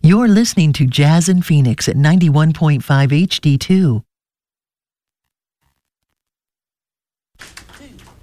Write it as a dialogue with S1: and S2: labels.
S1: You're listening to Jazz in Phoenix at 91.5 HD2.